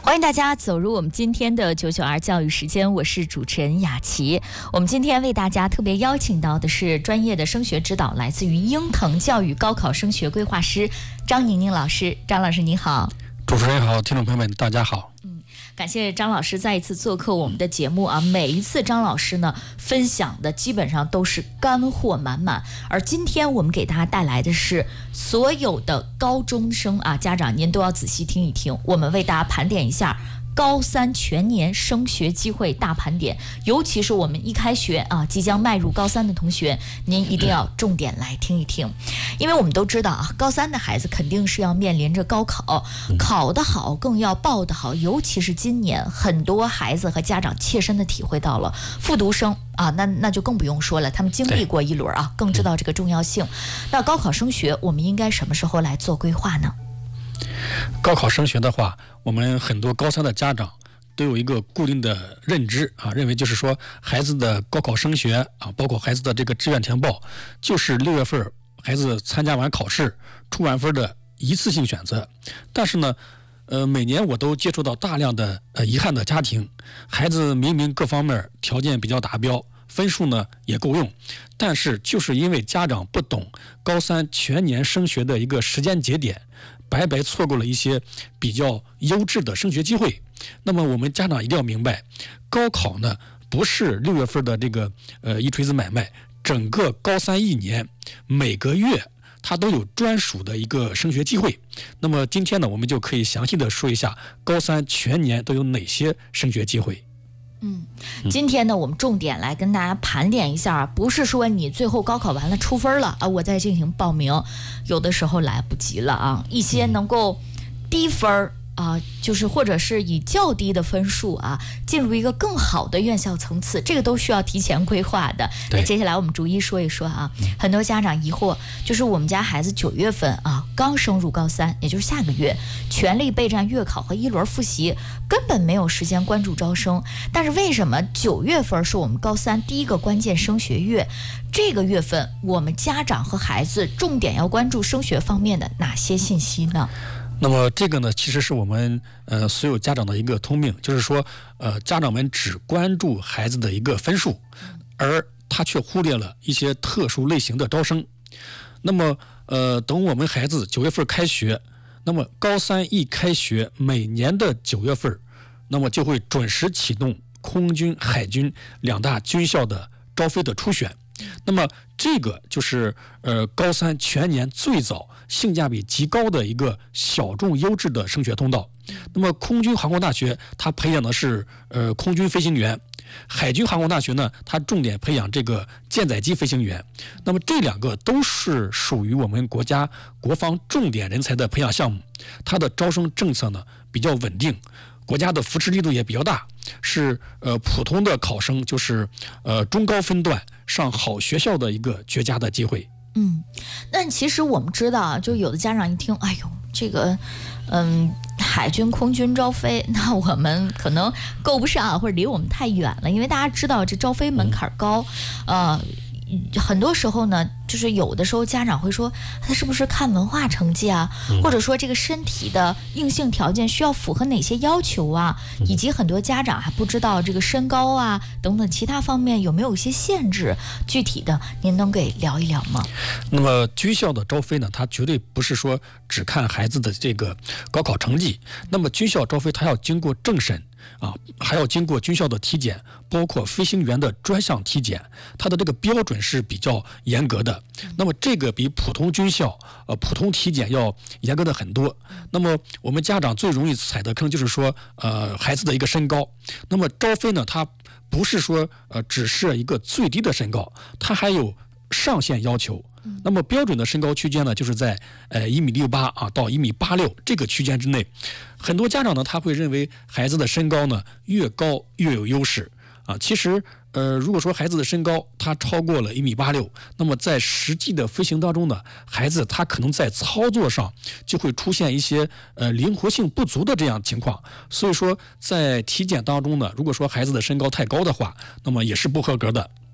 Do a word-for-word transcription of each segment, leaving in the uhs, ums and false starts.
欢迎大家走入我们今天的九九二教育时间，我是主持人雅琪。我们今天为大家特别邀请到的是专业的升学指导，来自于英腾教育高考升学规划师张宁宁老师。张老师您好。 主持人好，听众朋友们大家好。 嗯，感谢张老师再一次做客我们的节目啊！每一次张老师呢分享的基本上都是干货满满，而今天我们给大家带来的是所有的高中生啊，家长您都要仔细听一听，我们为大家盘点一下高三全年升学机会大盘点，尤其是我们一开学啊，即将迈入高三的同学，您一定要重点来听一听，因为我们都知道啊，高三的孩子肯定是要面临着高考，考得好更要报得好，尤其是今年很多孩子和家长切身的体会到了，复读生啊，那那就更不用说了，他们经历过一轮啊，更知道这个重要性。那高考升学，我们应该什么时候来做规划呢？ 高考升学的话，我们很多高三的家长都有一个固定的认知啊，认为就是说孩子的高考升学啊，包括孩子的这个志愿填报，就是六月份孩子参加完考试出完分的一次性选择。但是呢，呃，每年我都接触到大量的呃遗憾的家庭，孩子明明各方面条件比较达标，分数呢也够用，但是就是因为家长不懂高三全年升学的一个时间节点，白白错过了一些比较优质的升学机会。那么我们家长一定要明白，高考呢不是六月份的这个呃一锤子买卖，整个高三一年每个月它都有专属的一个升学机会。那么今天呢，我们就可以详细的说一下高三全年都有哪些升学机会。 嗯，今天呢，我们重点来跟大家盘点一下，不是说你最后高考完了出分了啊，我再进行报名，有的时候来不及了啊。一些能够低分啊，就是或者是以较低的分数啊，进入一个更好的院校层次，这个都需要提前规划的。那接下来我们逐一说一说啊。很多家长疑惑，就是我们家孩子九月份啊刚升入高三，也就是下个月，全力备战月考和一轮复习，根本没有时间关注招生。但是为什么九月份是我们高三第一个关键升学月？这个月份我们家长和孩子重点要关注升学方面的哪些信息呢？ 那么这个呢，其实是我们呃所有家长的一个通病，就是说呃家长们只关注孩子的一个分数，而他却忽略了一些特殊类型的招生。那么呃等我们孩子九月份开学，那么高三一开学，每年的九月份，那么就会准时启动空军、海军两大军校的招飞的初选。那么这个就是呃高三全年最早性价比极高的一个小众优质的升学通道。那么空军航空大学它培养的是呃空军飞行员，海军航空大学呢它重点培养这个舰载机飞行员。那么这两个都是属于我们国家国防重点人才的培养项目，它的招生政策呢比较稳定，国家的扶持力度也比较大，是呃普通的考生就是呃中高分段上好学校的一个绝佳的机会。 嗯，那其实我们知道啊，就有的家长一听，哎呦，这个，嗯，海军、空军招飞，那我们可能够不上，或者离我们太远了，因为大家知道这招飞门槛高，呃。很多时候呢，就是有的时候家长会说，他是不是看文化成绩啊，或者说这个身体的硬性条件需要符合哪些要求啊，以及很多家长还不知道这个身高啊等等其他方面有没有一些限制，具体的您能给聊一聊吗？ 那么军校的招飞呢，它绝对不是说只看孩子的这个高考成绩，那么军校招飞它要经过政审啊，还要经过军校的体检，包括飞行员的专项体检，它的这个标准是比较严格的。那么这个比普通军校呃普通体检要严格的很多。那么我们家长最容易踩的坑就是说呃孩子的一个身高。那么招飞呢，它不是说呃只是一个最低的身高，它还有上限要求。那么标准的身高区间呢，就是在呃一米六八啊到一米八六这个区间之内。很多家长呢，他会认为孩子的身高呢越高越有优势啊。其实呃，如果说孩子的身高他超过了一米八六，那么在实际的飞行当中呢，孩子他可能在操作上就会出现一些呃灵活性不足的这样情况。所以说在体检当中呢，如果说孩子的身高太高的话，那么也是不合格的。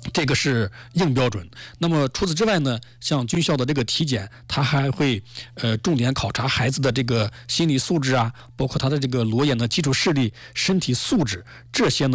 这个是硬标准。那么除此之外呢，像军校的这个体检，它还会呃重点考察孩子的这个心理素质啊，包括他的这个裸眼的基础视力、身体素质这些呢。